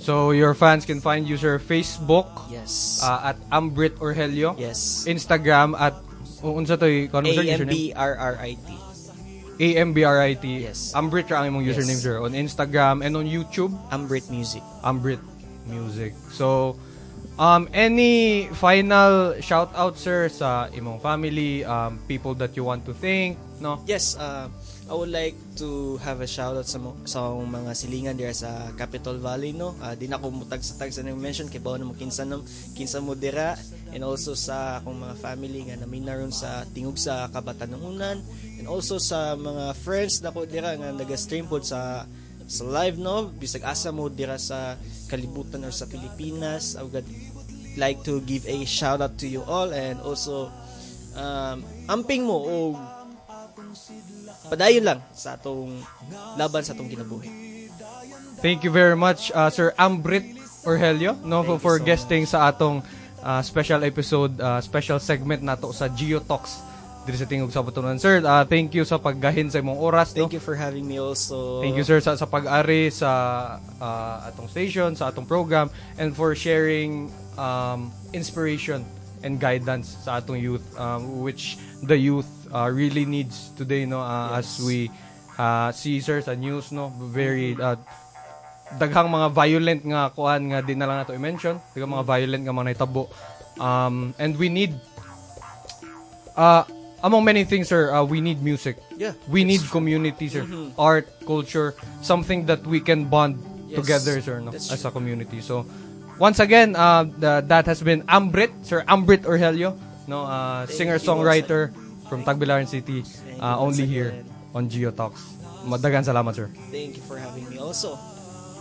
So your fans can find you, sir, Facebook. Yes. At Ambrit Orhelio. Yes. Instagram at unsa to AMBRRIT. AMBRIT. Yes. Ambrit ang imong username, Yes. sir. On Instagram and on YouTube. Ambrit Music. Ambrit Music. So, any final shout out, sir, sa imong family, people that you want to thank, no? Yes, I would like to have a shout out sa mga silingan dira sa Capital Valley, no. Di na ko mutag sa nang mention kay bawo na mo kinsa mo dira, and also sa akong mga family nga namin naron sa tingog sa Kabatanunan, and also sa mga friends nako dira nga naga-stream pod sa live, no, bisag asa mo dira sa kalibutan or sa Pilipinas. I would like to give a shout out to you all, and also amping mo o padayon lang sa atong laban sa atong kinabuhi. Thank you very much, Sir Ambrit Orhelio, no, for guesting sa atong special episode, special segment nato sa Geo Talks diri sa tingog sa Batunan. Sir, thank you sa paggahin sa imong oras, no? Thank you for having me also. Thank you, sir, sa pag-ari sa atong station, sa atong program, and for sharing inspiration and guidance sa atong youth, which the youth really needs today, no, Yes. as we see, sir, sa news, no, very daghang mga violent nga kuan nga di na lang nato i-mention, daghang mga violent nga mga naitabo, and we need among many things, sir, we need music. Yeah, We need community, sir. Art, culture, something that we can bond Yes, together, sir, no, that's as a community. So, once again, that has been Ambrit, Sir Ambrit Orhelio, no, singer-songwriter from Tagbilaran City, you only once here again. on Geo Talks. Madagan salamat, sir. Thank you for having me also.